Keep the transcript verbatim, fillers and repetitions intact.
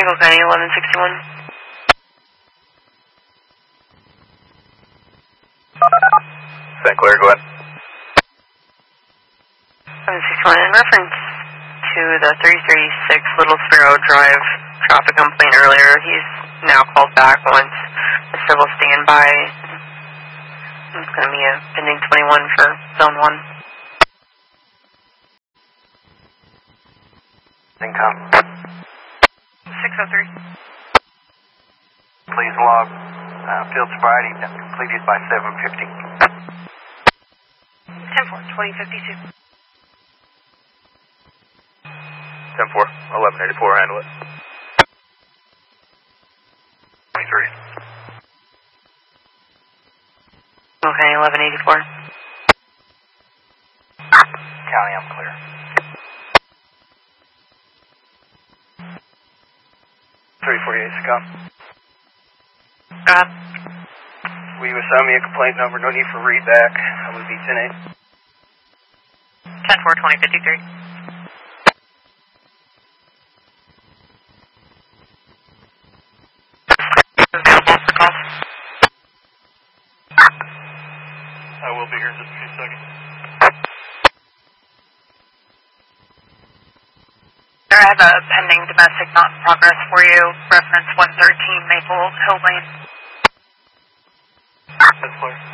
Eagle County, eleven sixty-one. Saint Clair, go ahead. eleven sixty-one, in reference to the three thirty-six Little Sparrow Drive traffic complaint earlier, he's now called back once the civil standby. It's going to be a pending twenty-one for zone one. Income. six oh three. Please log uh, field sobriety completed by seven fifty. ten four, twenty fifty-two. ten four, eleven eighty-four, handle it. twenty-three. Okay, eleven eighty-four. County, I'm clear. three forty-eight, Scott. Got. Will you assign me a complaint number? No need for readback. I'm going to be ten eight. ten four, twenty fifty-three. I will be here in just a few seconds. Sir, I have a pending domestic not in progress for you. Reference one thirteen Maple Hill Lane. That's clear.